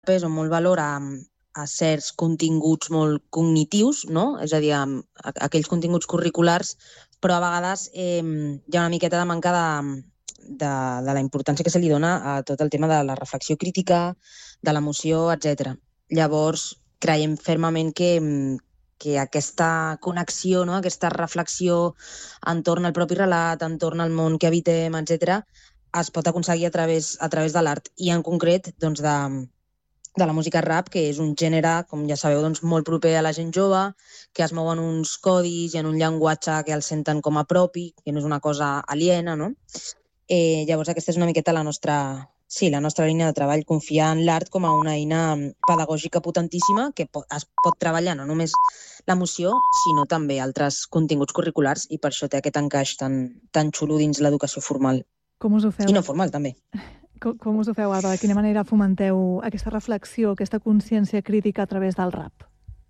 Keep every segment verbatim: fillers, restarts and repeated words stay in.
pes o molt valor a, a certs continguts molt cognitius, no? És a dir, a, a, aquells continguts curriculars, però a vegades eh, hi ha una miqueta de manca de, de, de la importància que se li dona a tot el tema de la reflexió crítica, de l'emoció, etcètera. Llavors, creiem fermament que, que aquesta connexió, no? Aquesta reflexió entorn al propi relat, entorn al món que habitem, etcètera, es pot aconseguir a través, a través de l'art, i en concret doncs, de, de la música rap, que és un gènere, com ja sabeu, doncs, molt proper a la gent jove, que es mouen uns codis i en un llenguatge que el senten com a propi, que no és una cosa aliena, no? Eh, llavors aquesta és una miqueta la nostra, sí, la nostra línia de treball, confiar en l'art com a una eina pedagògica potentíssima que pot, es pot treballar no només l'emoció, sinó també altres continguts curriculars, i per això té aquest encaix tan, tan xulo dins l'educació formal. Com us ho feu? I no formal, també. Com, com us ho feu, Alba? De quina manera fomenteu aquesta reflexió, aquesta consciència crítica a través del rap?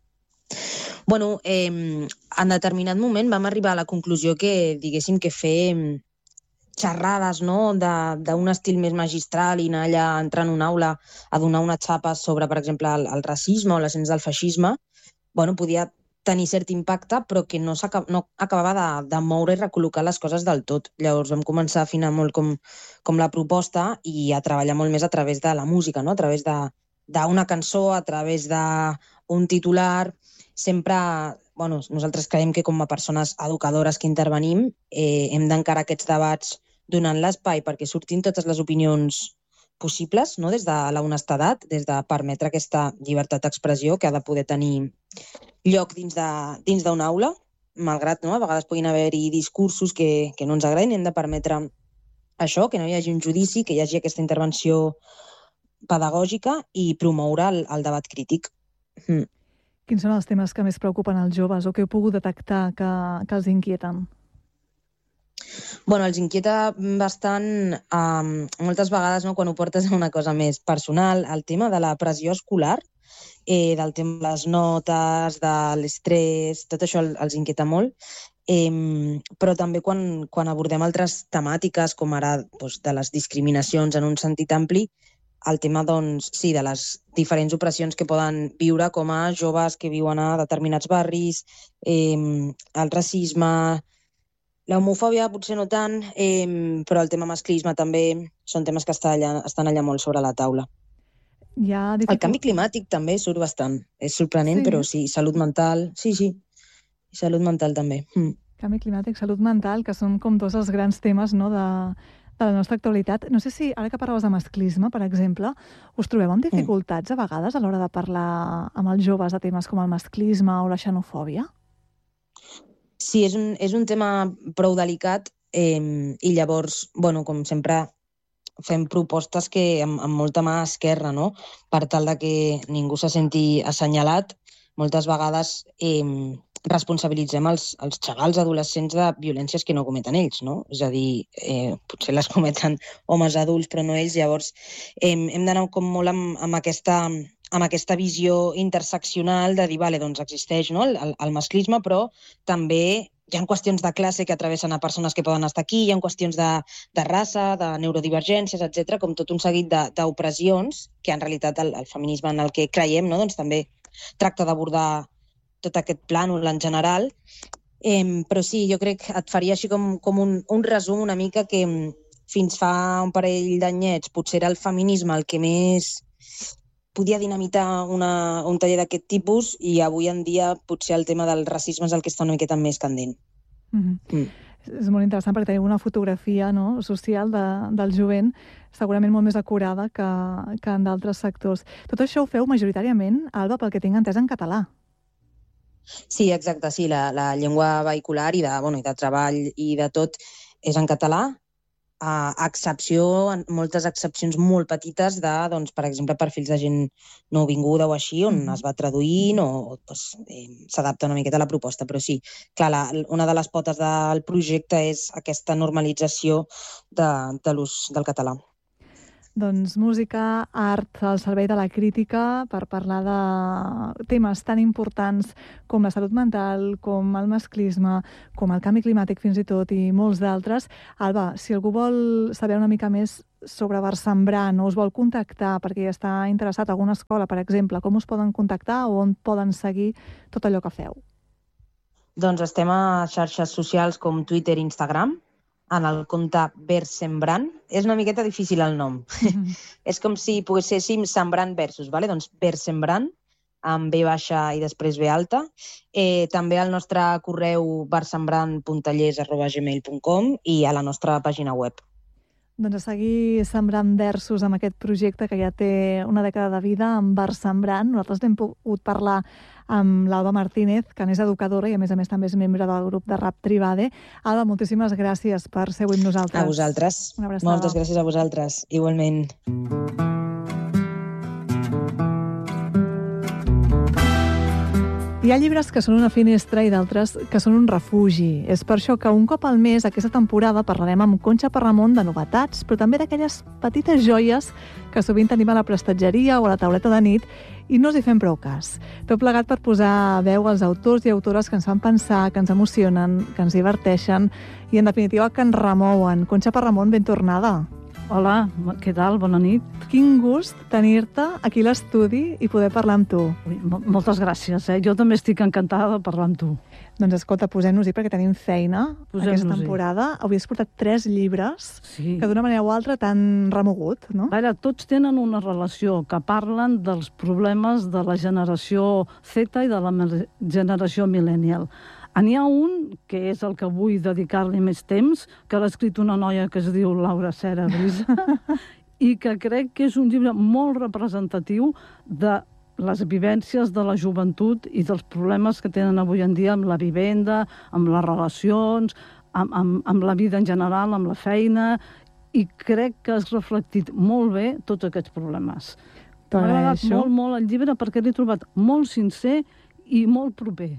Bueno, eh, en determinat moment vam arribar a la conclusió que, diguéssim, que fer xerrades, no?, d'un estil més magistral i anar allà, entrar en una aula a donar una xapa sobre, per exemple, el, el racisme o l'ascens del feixisme, bueno, podia tenir cert impacte, però que no, no acabava de, de moure i recol·locar les coses del tot. Llavors vam començar a afinar molt com, com la proposta i a treballar molt més a través de la música, no? A través d'una cançó, a través d'un titular. Sempre, bueno, nosaltres creiem que com a persones educadores que intervenim eh, hem d'encarar aquests debats donant l'espai perquè surtin totes les opinions possibles, no? Des de l'honestedat, des de permetre aquesta llibertat d'expressió que ha de poder tenir lloc dins d'una aula, malgrat no, a vegades puguin haver-hi discursos que, que no ens agradin. Hem de permetre això, que no hi hagi un judici, que hi hagi aquesta intervenció pedagògica i promoure el, el debat crític. Mm. Quins són els temes que més preocupen els joves o que heu pogut detectar que, que els inquieten? Bueno, els inquieta bastant, um, moltes vegades, no, quan ho portes a una cosa més personal, el tema de la pressió escolar, eh, del tema de les notes, de l'estrès, tot això els inquieta molt. Eh, però també quan, quan abordem altres temàtiques, com ara doncs, de les discriminacions en un sentit ampli, el tema, doncs, sí, de les diferents opressions que poden viure com a joves que viuen a determinats barris, eh, el racisme, l'homofòbia potser no tant, eh, però el tema masclisme també són temes que estan allà, estan allà molt sobre la taula. Ja dificu... El canvi climàtic també surt bastant. És sorprenent, sí. Però sí, salut mental, sí, sí, i salut mental també. Mm. Canvi climàtic, salut mental, que són com dos els grans temes, no, de, de la nostra actualitat. No sé si, ara que parlaves de masclisme, per exemple, us trobeu amb dificultats a vegades a l'hora de parlar amb els joves de temes com el masclisme o la xenofòbia? Sí, és un, és un tema prou delicat eh, i llavors, bueno, com sempre, fem propostes que amb, amb molta mà esquerra, no? Per tal de que ningú se senti assenyalat. Moltes vegades eh, responsabilitzem els, els xavals adolescents de violències que no cometen ells, no? És a dir, eh, potser les cometen homes adults, però no ells. Llavors, eh, hem d'anar com molt amb, amb aquesta... amb aquesta visió interseccional de dir, vale, doncs existeix, no, el, el masclisme, però també hi ha qüestions de classe que atravessen a persones que poden estar aquí, hi ha qüestions de, de raça, de neurodivergències, etcètera, com tot un seguit d'opressions que en realitat el, el feminisme en el que creiem, no, doncs també tracta d'abordar tot aquest plànol en general. Eh, però sí, jo crec que et faria així com, com un, un resum una mica que fins fa un parell d'anyets potser era el feminisme el que més podia dinamitar una, un taller d'aquest tipus i avui en dia potser el tema del racisme és el que està una miqueta més candent. Mm-hmm. Mm. És molt interessant perquè tenim una fotografia, no, social de, del jovent segurament molt més acurada que, que en d'altres sectors. Tot això ho feu majoritàriament, Alba, pel que tinc entès, en català. Sí, exacte, sí, la, la llengua vehicular i de, bueno, i de treball i de tot és en català, a excepció, moltes excepcions molt petites de, doncs, per exemple, perfils de gent nouvinguda o així, on mm-hmm. es va traduint o doncs, eh, s'adapta una miqueta a la proposta. Però sí, clar, la, una de les potes del projecte és aquesta normalització de, de l'ús del català. Doncs música, art al servei de la crítica per parlar de temes tan importants com la salut mental, com el masclisme, com el canvi climàtic fins i tot i molts d'altres. Alba, si algú vol saber una mica més sobre Versemblant o us vol contactar perquè està interessat en alguna escola, per exemple, com us poden contactar o on poden seguir tot allò que feu? Doncs estem a xarxes socials com Twitter i Instagram, en el compte Versemblant. És una miqueta difícil el nom. Mm-hmm. És com si poguéssim sembrant versos, ¿vale? Doncs Versemblant, amb B baixa i després B alta. Eh, també al nostre correu versemblant punt tallers arroba gmail punt com i a la nostra pàgina web. Doncs a seguir sembrant versos amb aquest projecte que ja té una dècada de vida, amb Versemblant. Nosaltres n'hem pogut parlar amb l'Alba Martínez, que n'és educadora i a més a més també és membre del grup de rap Tribade. Alba, moltíssimes gràcies per ser avui amb nosaltres. A vosaltres. Moltes gràcies a vosaltres, igualment. Hi ha llibres que són una finestra i d'altres que són un refugi. És per això que un cop al mes, aquesta temporada, parlarem amb Conxa Parramon de novetats, però també d'aquelles petites joies que sovint tenim a la prestatgeria o a la tauleta de nit i no els hi fem prou cas. Tot plegat per posar veu als autors i autores que ens fan pensar, que ens emocionen, que ens diverteixen i, en definitiva, que ens remouen. Conxa Parramon, ben tornada. Hola, què tal? Bona nit. Quin gust tenir-te aquí a l'estudi i poder parlar amb tu. Ui, moltes gràcies, eh? Jo també estic encantada de parlar amb tu. Doncs escolta, posem-nos-hi perquè tenim feina aquesta temporada. Avui has portat tres llibres sí. que d'una manera o altra t'han remogut, no? Vaja, tots tenen una relació, que parlen dels problemes de la generació Z i de la generació millennial. N'hi ha un, que és el que vull dedicar-li més temps, que l'ha escrit una noia que es diu Laura Cera Brisa, i que crec que és un llibre molt representatiu de les vivències de la joventut i dels problemes que tenen avui en dia amb la vivenda, amb les relacions, amb, amb, amb la vida en general, amb la feina, i crec que has reflectit molt bé tots aquests problemes. M'ha agradat molt, molt el llibre perquè l'he trobat molt sincer i molt proper.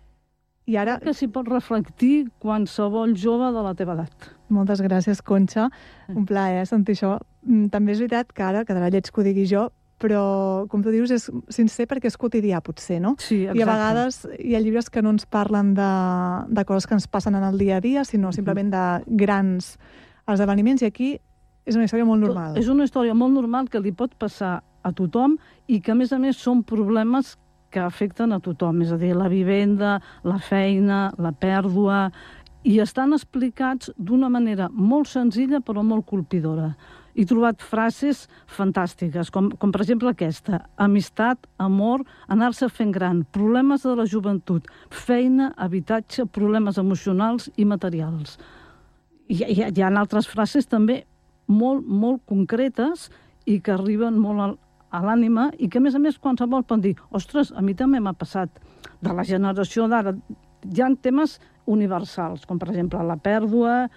I ara que s'hi pot reflectir qualsevol jove de la teva edat. Moltes gràcies, Conxa. Un plaer sentir això. També és veritat que ara quedarà lleig que ho digui jo, però, com tu dius, és sincer perquè és quotidià, potser, no? Sí, exacte. I a vegades hi ha llibres que no ens parlen de, de coses que ens passen en el dia a dia, sinó simplement de grans esdeveniments, i aquí és una història molt normal. És una història molt normal que li pot passar a tothom i que, a més a més, són problemes que afecten a tothom, és a dir, la vivenda, la feina, la pèrdua, i estan explicats d'una manera molt senzilla però molt colpidora. He trobat frases fantàstiques, com, com per exemple aquesta: amistat, amor, anar-se fent gran, problemes de la joventut, feina, habitatge, problemes emocionals i materials. I hi, hi ha altres frases també molt, molt concretes i que arriben molt al a l'ànima i que, a més a més, qualsevol pot dir ostres, a mi també m'ha passat. De la generació d'ara hi ha temes universals, com per exemple la pèrdua,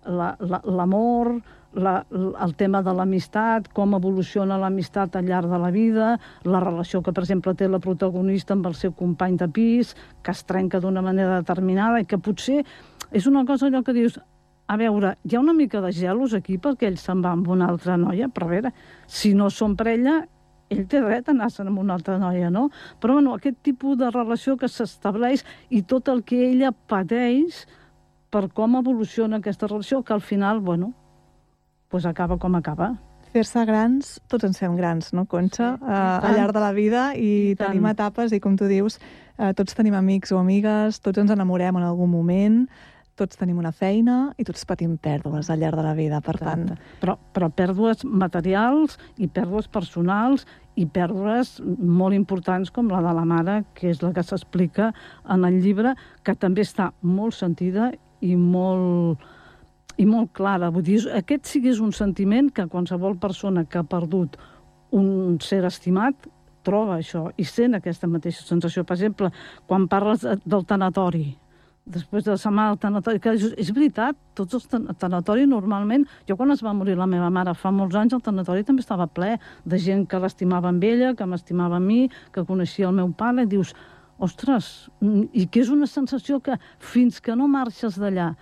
l'amor, la, la, el tema de l'amistat, com evoluciona l'amistat al llarg de la vida, la relació que, per exemple, té la protagonista amb el seu company de pis, que es trenca d'una manera determinada i que potser és una cosa allò que dius, a veure, hi ha una mica de gelos aquí perquè ell se'n va amb una altra noia, però a veure, si no són per ella, ell té dret a anar-se'n amb una altra noia, no? Però, bueno, aquest tipus de relació que s'estableix i tot el que ella pateix per com evoluciona aquesta relació, que al final, bueno, pues acaba com acaba. Fer-se grans, tots ens fem grans, no, Conxa? Sí, uh, al llarg de la vida, i, I tenim etapes, i com tu dius, uh, tots tenim amics o amigues, tots ens enamorem en algun moment, tots tenim una feina i tots patim pèrdues al llarg de la vida, per tant... Però, però pèrdues materials i pèrdues personals i pèrdues molt importants com la de la mare, que és la que s'explica en el llibre, que també està molt sentida i molt, i molt clara. Vull dir, aquest sí que és un sentiment que qualsevol persona que ha perdut un ser estimat troba això i sent aquesta mateixa sensació. Per exemple, quan parles del tanatori, després de la setmana del tanatori, que és, és veritat, tots els tanatoris normalment, jo quan es va morir la meva mare fa molts anys, el tanatori també estava ple de gent que l'estimava amb ella, que m'estimava a mi, que coneixia el meu pare, i dius, ostres, i que és una sensació que fins que no marxes d'allà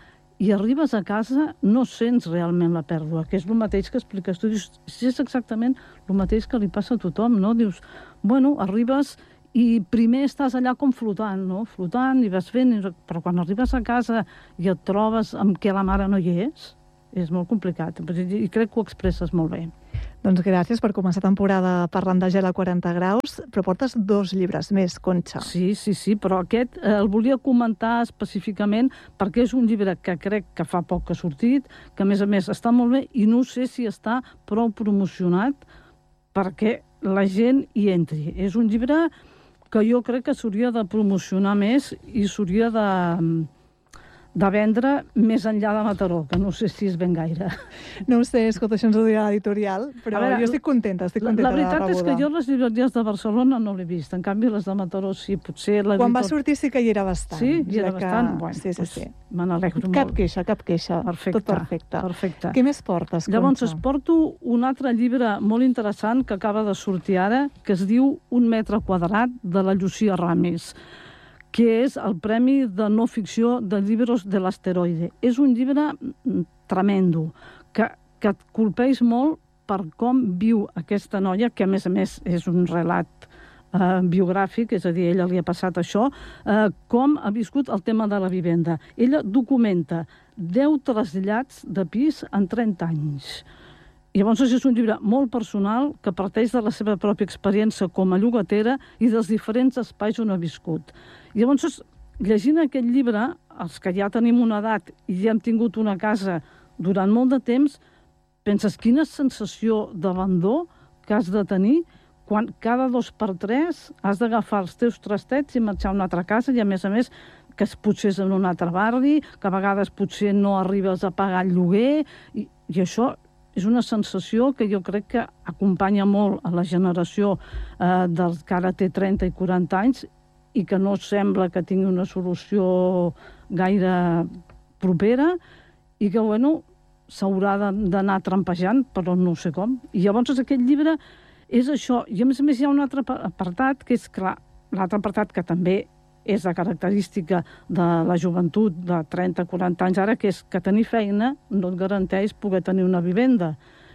i arribes a casa, no sents realment la pèrdua, que és el mateix que expliques tu. Dius, si és exactament el mateix que li passa a tothom, no? Dius, bueno, arribes i primer estàs allà com flotant, no? Flotant i vas fent, però quan arribes a casa i et trobes amb que la mare no hi és, és molt complicat. I crec que ho expresses molt bé. Doncs gràcies per començar temporada parlant de gel a quaranta graus, però portes dos llibres més, Conxa. Sí, sí, sí, però aquest eh, el volia comentar específicament perquè és un llibre que crec que fa poc que ha sortit, que a més a més està molt bé i no sé si està prou promocionat perquè la gent hi entri. És un llibre que jo crec que s'hauria de promocionar més i s'hauria de... de vendre més enllà de Mataró, que no sé si és ben gaire. No ho sé, escolta, això ens ho dirà l'editorial, però veure, jo estic contenta, estic contenta la, la de la veritat rebuda. És que jo les llibreries de Barcelona no l'he vist, en canvi les de Mataró sí, potser... Quan va sortir sí que hi era bastant. Sí, hi era que... bastant? Bueno, sí, sí, doncs sí. Me n'alegro molt. Cap queixa, cap queixa. Perfecte, tot perfecte. perfecte. Què més portes, Conxa? Llavors, es porto un altre llibre molt interessant que acaba de sortir ara, que es diu Un metre quadrat, de la Llucia Ramis, que és el Premi de No Ficció de Llibres de l'Asteroide. És un llibre tremendo, que, que et colpeix molt per com viu aquesta noia, que a més a més és un relat eh, biogràfic, és a dir, ella li ha passat això, eh, com ha viscut el tema de la vivenda. Ella documenta deu trasllats de pis en trenta anys. I llavors és un llibre molt personal que parteix de la seva pròpia experiència com a llogatera i dels diferents espais on ha viscut. I llavors, llegint aquest llibre, els que ja tenim una edat i ja hem tingut una casa durant molt de temps, penses quina sensació d'abandó que has de tenir quan cada dos per tres has d'agafar els teus trastets i marxar a una altra casa i, a més a més, que potser és en un altre barri, que a vegades potser no arribes a pagar el lloguer, i, i això és una sensació que jo crec que acompanya molt a la generació eh, dels que ara té trenta i quaranta anys i que no sembla que tingui una solució gaire propera i que, bueno, s'haurà d'anar trampejant, però no sé com. I llavors aquest llibre és això. I a més a més hi ha un altre apartat, que és, clar, l'altre apartat que també és la característica de la joventut de trenta a quaranta anys ara, que és que tenir feina no et garanteix poder tenir una vivenda.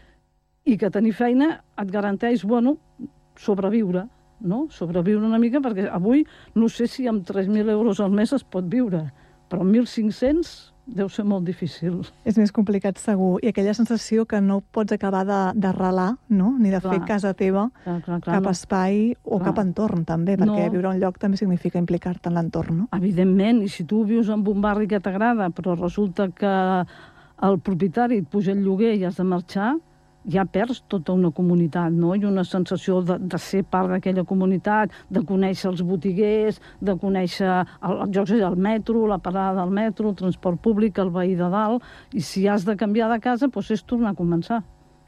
I que tenir feina et garanteix, bueno, sobreviure, no? Sobreviure una mica, perquè avui no sé si amb tres mil euros al mes es pot viure, però amb mil cinc-cents deu ser molt difícil. És més complicat, segur. I aquella sensació que no pots acabar d'arrelar, no? Ni de clar. Fer casa teva, clar, clar, clar, cap no. espai o clar. Cap entorn, també, perquè no. Viure a un lloc també significa implicar-te en l'entorn, no? Evidentment, i si tu vius en un barri que t'agrada, però resulta que el propietari et puja el lloguer i has de marxar, ja perds tota una comunitat, no? I una sensació de, de ser part d'aquella comunitat, de conèixer els botiguers, de conèixer el, el, jocs, el metro, la parada del metro, el transport públic, el veí de dalt, i si has de canviar de casa, doncs és tornar a començar.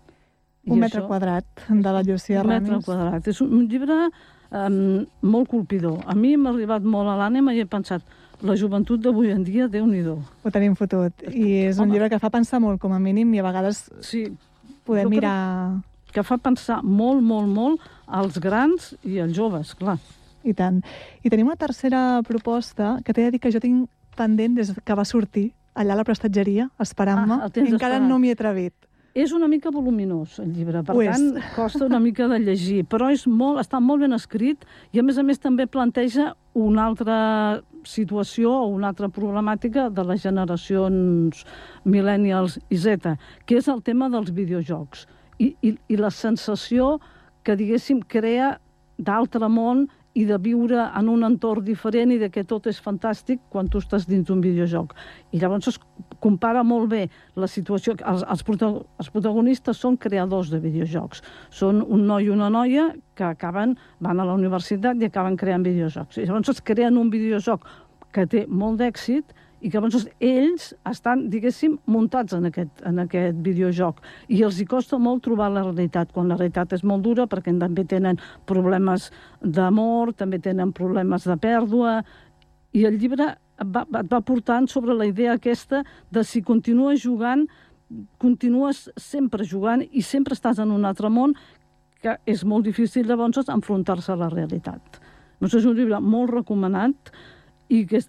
Un I metre això, quadrat de la Llucia Ramis. Un metre quadrat. És un, un llibre um, molt colpidor. A mi m'ha arribat molt a l'ànima i he pensat, la joventut d'avui en dia, Déu-n'hi-do. Ho tenim fotut. I és un Home. llibre que fa pensar molt, com a mínim, i a vegades... Sí. Podem mirar... Que fa pensar molt, molt, molt als grans i als joves, clar. I tant. I tenim una tercera proposta que t'he de dir que jo tinc pendent des que va sortir allà a la prestatgeria, esperant-me, ah, i encara esperat. No m'hi he atrevit. És una mica voluminós, el llibre, per Ho tant, és. costa una mica de llegir, però és molt, està molt ben escrit i, a més a més, també planteja una altra situació o una altra problemàtica de les generacions millennials i Z, que és el tema dels videojocs i, i, i la sensació que, diguéssim, crea d'altre món i de viure en un entorn diferent i de que tot és fantàstic quan tu estàs dins d'un videojoc. I llavors es compara molt bé la situació... Els, els, protagon, els protagonistes són creadors de videojocs. Són un noi i una noia que acaben, van a la universitat i acaben creant videojocs. I llavors es creen un videojoc que té molt d'èxit i que llavors ells estan, diguéssim, muntats en aquest, en aquest videojoc. I els hi costa molt trobar la realitat, quan la realitat és molt dura, perquè també tenen problemes d'amor, també tenen problemes de pèrdua, i el llibre et va, et va portant sobre la idea aquesta de si continues jugant, continues sempre jugant i sempre estàs en un altre món, que és molt difícil llavors enfrontar-se a la realitat. Doncs és un llibre molt recomanat i que està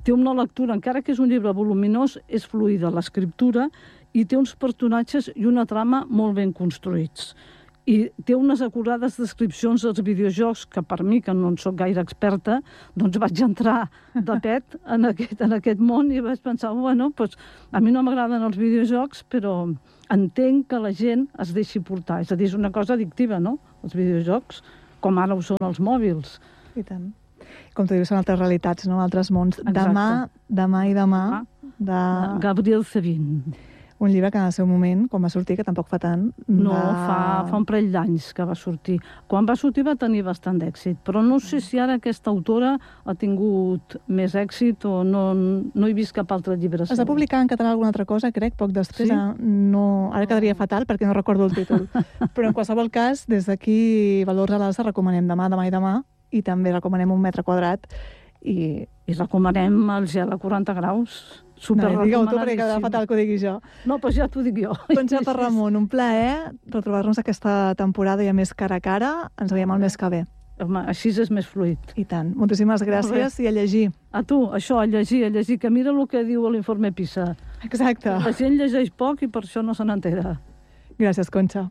té una lectura, encara que és un llibre voluminós, és fluida l'escriptura i té uns personatges i una trama molt ben construïts. I té unes acurades descripcions dels videojocs que per mi, que no en soc gaire experta, doncs vaig entrar de pet en aquest, en aquest món i vaig pensar, bueno, doncs, a mi no m'agraden els videojocs, però entenc que la gent es deixi portar. És a dir, és una cosa addictiva, no?, els videojocs, com ara ho són els mòbils. I tant. Com tu dius, són altres realitats, no?, altres mons. Exacte. Demà, demà i demà, de... Gabriel Sevin. Un llibre que en el seu moment, quan va sortir, que tampoc fa tant... No, va... fa, fa un parell d'anys que va sortir. Quan va sortir va tenir bastant d'èxit, però no sé si ara aquesta autora ha tingut més èxit o no, no he vist cap altre llibre. Es va publicar en català alguna altra cosa, crec, poc després. Sí? No, ara quedaria fatal perquè no recordo el títol. Però en qualsevol cas, des d'aquí, Valors a l'Alça, recomanem Demà, demà i demà, i també recomanem Un metre quadrat. I, I recomanem el gel a quaranta graus. Super no, digue-ho tu, perquè quedarà recomanadíssim. fatal que ho digui jo. No, però ja t'ho dic jo. Conxa Parramon, un plaer retrobar-nos aquesta temporada i a més cara a cara. Ens veiem el mes que ve. Home, així és més fluid. I tant. Moltíssimes gràcies i a llegir. A tu, això, a llegir, a llegir, que mira el que diu l'informe PISA. Exacte. La gent llegeix poc i per això no se n'entera. Gràcies, Conxa.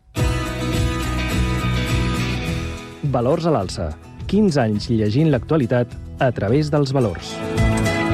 Valors a l'Alça. quinze anys llegint l'actualitat a través dels valors.